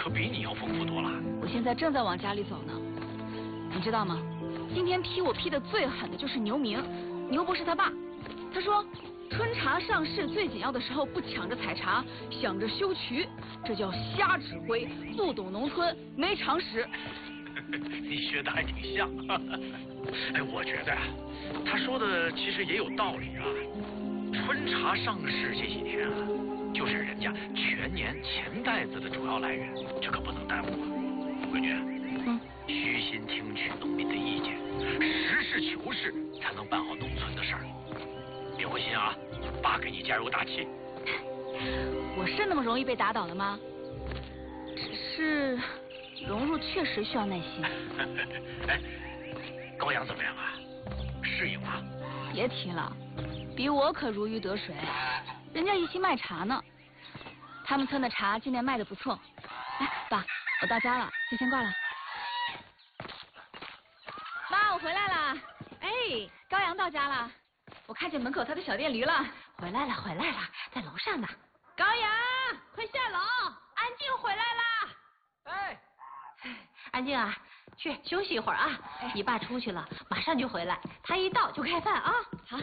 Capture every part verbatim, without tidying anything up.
可比你要丰富多了。 我现在正在往家里走呢，你知道吗？今天批我批的最狠的就是牛明，牛博士他爸。他说，春茶上市最紧要的时候不抢着采茶，想着修渠，这叫瞎指挥，不懂农村，没常识。 你学的还挺像。哎，我觉得呀、啊，他说的其实也有道理啊。春茶上市这几天啊，就是人家全年钱袋子的主要来源，这可不能耽误啊。闺女，嗯，虚心听取农民的意见，实事求是，才能办好农村的事儿。别灰心啊，爸给你加油打气。 我是那么容易被打倒的吗？只是融入确实需要耐心。 哎，高阳怎么样啊？适应吗？ 别提了，比我可如鱼得水，人家一心卖茶呢。他们村的茶今年卖的不错。哎，爸，我到家了，就先挂了。妈，我回来了。哎，高阳到家了。我看见门口他的小电驴了， 回来了，回来了，在楼上呢。 高阳，快下楼，安静回来啦！ 哎，安静啊，去休息一会儿啊。哎、你爸出去了，马上就回来，他一到就开饭啊。 好。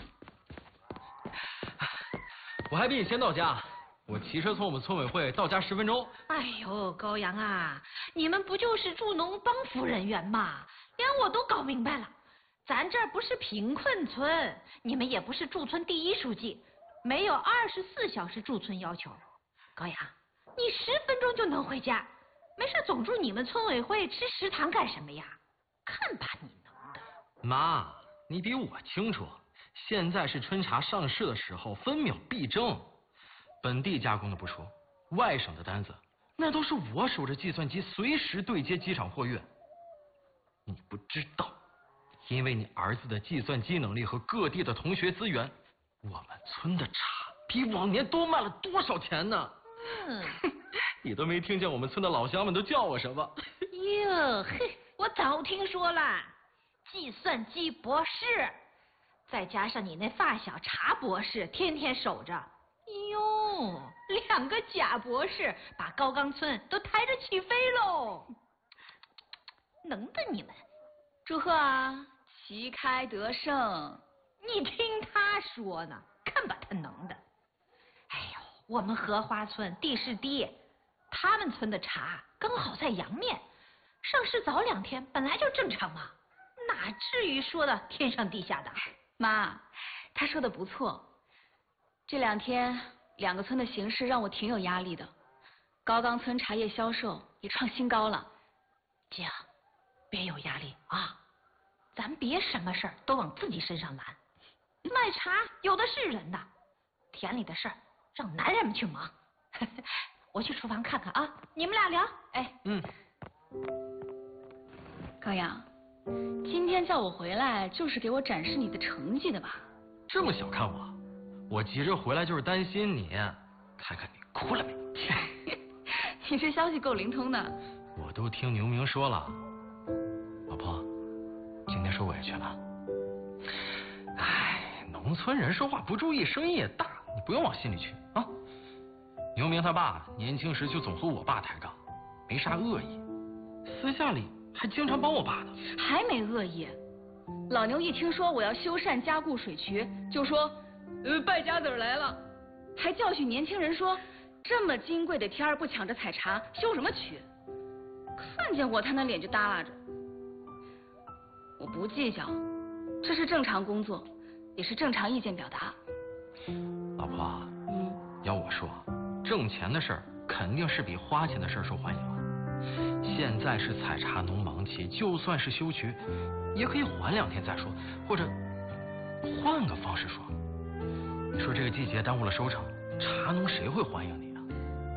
我还比你先到家，我骑车从我们村委会到家十分钟。 哎呦，高阳啊，你们不就是助农帮扶人员吗？连我都搞明白了。咱这儿不是贫困村，你们也不是驻村第一书记，没有二十四小时驻村要求。高阳，你十分钟就能回家，没事总住你们村委会吃食堂干什么呀？看把你能的！ 妈，你比我清楚，现在是春茶上市的时候，分秒必争。本地加工的不说，外省的单子那都是我守着计算机随时对接机场货运。你不知道。因为你儿子的计算机能力和各地的同学资源，我们村的茶比往年多卖了多少钱呢？嗯，你都没听见我们村的老乡们都叫我什么？ 哟嘿，我早听说了，计算机博士，再加上你那发小茶博士，天天守着。哟，两个假博士把高岗村都抬着起飞喽！能的你们， 祝贺啊！旗开得胜， 你听他说呢，看把他能的。哎呦，我们荷花村地势低，他们村的茶刚好在阳面，上市早两天本来就正常嘛，哪至于说的天上地下的？ 妈，他说的不错。这两天两个村的形势让我挺有压力的，高岗村茶叶销售也创新高了。 姐，别有压力啊！咱别什么事儿都往自己身上揽，卖茶有的是人呐，田里的事儿让男人们去忙。我去厨房看看啊，你们俩聊。哎， 嗯。 高阳，今天叫我回来就是给我展示你的成绩的吧？ 这么小看我？我急着回来就是担心你，看看你哭了没？ 你这消息够灵通的。 我都听牛明说了，老婆。今天受委屈了，哎，农村人说话不注意，声音也大，你不用往心里去啊。牛明他爸年轻时就总和我爸抬杠，没啥恶意，私下里还经常帮我爸呢。 还没恶意，老牛一听说我要修缮加固水渠，就说呃败家子来了，还教训年轻人说这么金贵的天儿不抢着采茶，修什么渠？看见我他那脸就耷拉着。我不计较，这是正常工作，也是正常意见表达。 老婆， 嗯， 要我说，挣钱的事儿肯定是比花钱的事儿受欢迎啊。现在是采茶农忙期，就算是修渠，也可以缓两天再说，或者换个方式说。你说这个季节耽误了收成，茶农谁会欢迎你啊？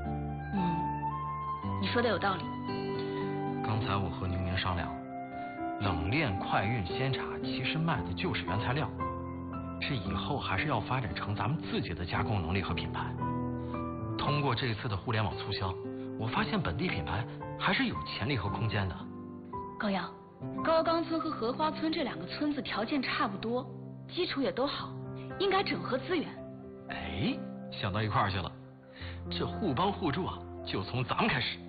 嗯，你说的有道理。 刚才我和牛明商量。冷链快运鲜茶其实卖的就是原材料，这以后还是要发展成咱们自己的加工能力和品牌。通过这次的互联网促销，我发现本地品牌还是有潜力和空间的。 高阳，高岗村和荷花村这两个村子条件差不多，基础也都好，应该整合资源。 哎，想到一块儿去了，这互帮互助啊，就从咱们开始。